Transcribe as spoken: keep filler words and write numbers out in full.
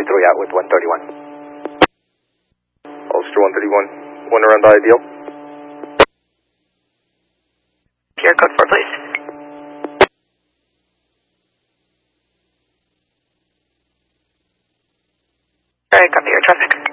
through out with one thirty-one. Ulster one thirty-one, one around the ideal. Pierre, code four, please. Alright, copy your traffic.